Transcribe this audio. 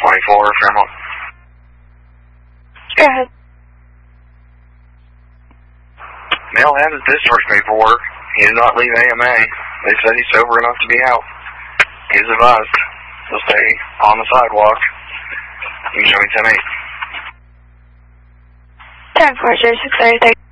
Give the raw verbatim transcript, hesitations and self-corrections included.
twenty-four, Fairmont. Go ahead. Male has his discharge paperwork. He did not leave A M A. They said he's sober enough to be out. He is advised to stay on the sidewalk. You can show me ten eight. ten four zero six eight.